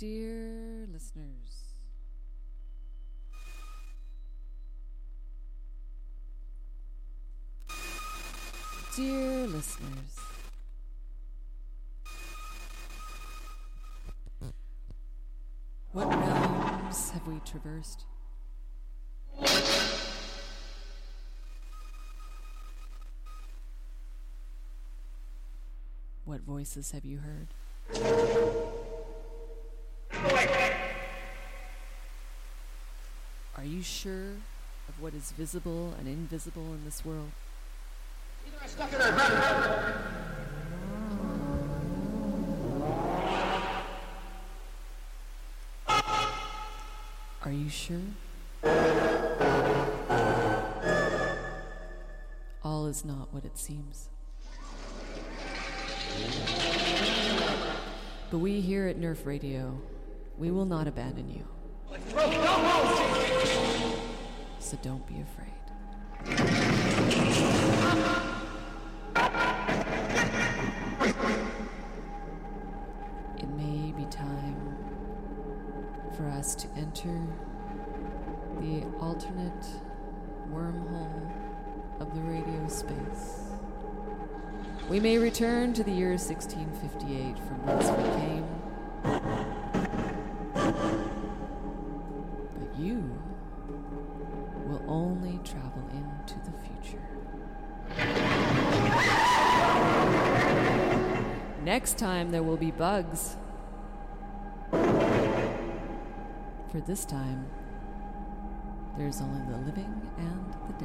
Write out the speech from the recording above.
Dear listeners, dear listeners, what realms have we traversed? What voices have you heard? Are you sure of what is visible and invisible in this world? Are you sure? All is not what it seems. But we here at Nerf Radio, we will not abandon you. So don't be afraid. It may be time for us to enter the alternate wormhole of the radio space. We may return to the year 1658 from whence we came, but you will only travel into the future. Next time there will be bugs. For this time, there's only the living and the dead.